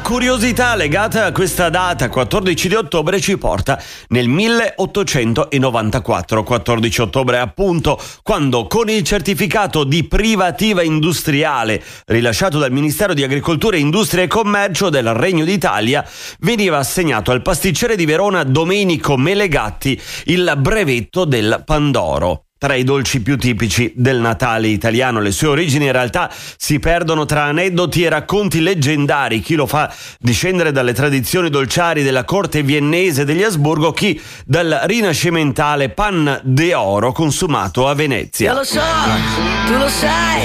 curiosità legata a questa data, 14 di ottobre, ci porta nel 1894, 14 ottobre appunto, quando con il certificato di privativa industriale rilasciato dal Ministero di Agricoltura, Industria e Commercio del Regno d'Italia veniva assegnato al pasticcere di Verona Domenico Melegatti il brevetto del Pandoro. Tra i dolci più tipici del Natale italiano, le sue origini in realtà si perdono tra aneddoti e racconti leggendari. Chi lo fa discendere dalle tradizioni dolciarie della corte viennese degli Asburgo, chi dal rinascimentale pan de oro consumato a Venezia. Io lo so, tu lo sai,